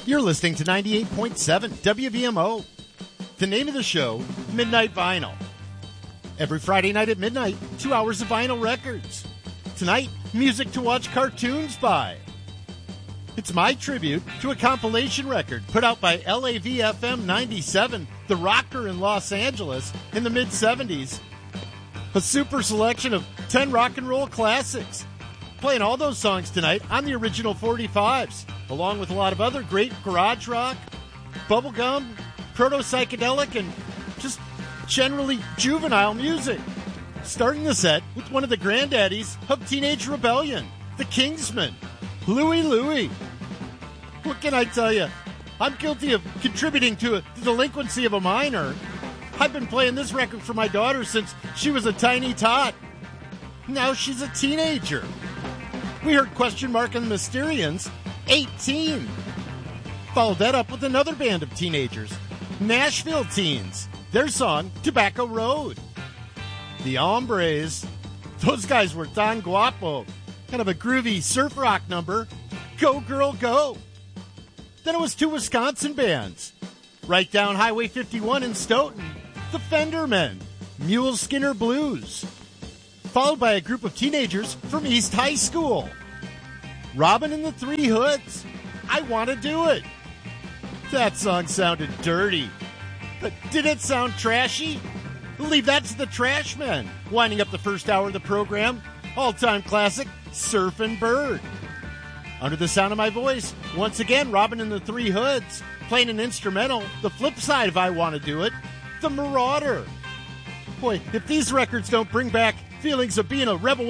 You're listening to 98.7 WVMO. The name of the show, Midnight Vinyl. Every Friday night at midnight, 2 hours of vinyl records. Tonight, music to watch cartoons by. It's my tribute to a compilation record put out by LAVFM 97, the rocker in Los Angeles, in the mid-70s. A super selection of 10 rock and roll classics. Playing all those songs tonight on the original 45s, along with a lot of other great garage rock, bubblegum, proto-psychedelic, and just generally juvenile music. Starting the set with one of the granddaddies of Teenage Rebellion, the Kingsmen, Louie Louie. What can I tell you? I'm guilty of contributing to the delinquency of a minor. I've been playing this record for my daughter since she was a tiny tot. Now she's a teenager. We heard Question Mark and the Mysterians, 18. Followed that up with another band of teenagers, Nashville Teens, their song, Tobacco Road. The Hombres, those guys were tan guapo, kind of a groovy surf rock number, Go Girl Go. Then it was two Wisconsin bands, right down Highway 51 in Stoughton, the Fendermen, Mule Skinner Blues. Followed by a group of teenagers from East High School. Robin and the Three Hoods, I Want to Do It. That song sounded dirty. But did it sound trashy? Leave that to the Trashmen. Winding up the first hour of the program, all-time classic, Surfin' Bird. Under the sound of my voice, once again, Robin and the Three Hoods, playing an instrumental, the flip side of I Want to Do It, The Marauder. Boy, if these records don't bring back feelings of being a rebel